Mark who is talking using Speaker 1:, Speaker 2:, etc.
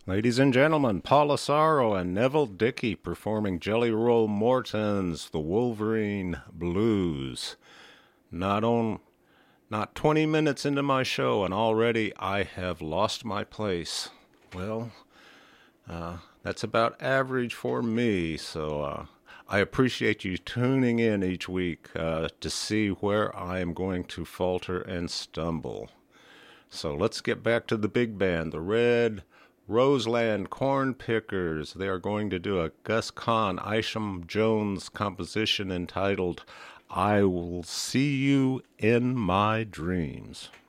Speaker 1: Ladies and gentlemen, Paul Asaro and Neville Dickey performing Jelly Roll Morton's The Wolverine Blues. Not on, not 20 minutes into my show, and already I have lost my place. Well, that's about average for me, so I appreciate you tuning in each week to see where I am going to falter and stumble. So let's get back to the big band, the Red Roseland Corn Pickers. They are going to do a Gus Kahn, Isham Jones composition entitled I Will See You in My Dreams.